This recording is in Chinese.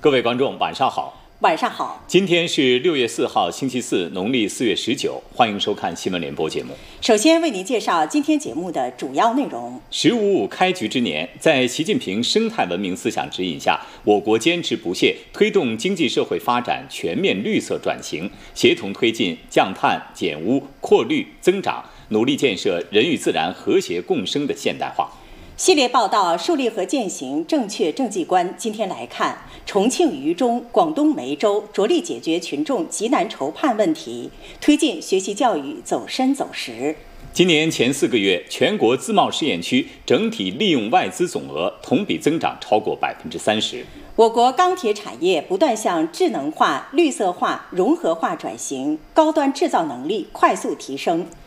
各位观众，晚上好。 晚上好， 今天是6月4号，星期四，农历4月19，欢迎收看新闻联播节目。 首先为您介绍今天节目的主要内容。 “15+5”开局之年，在习近平生态文明思想指引下，我国坚持不懈推动经济社会发展全面绿色转型，协同推进降碳、减污、扩绿、增长，努力建设人与自然和谐共生的现代化。 系列报道树立和践行正确政绩观。今天来看，重庆渝中、广东梅州着力解决群众急难愁盼问题，推进学习教育走深走实。 今年前4个月，全国自贸试验区整体利用外资总额同比增长超过30%。 我国钢铁产业不断向智能化、绿色化、融合化转型，高端制造能力快速提升。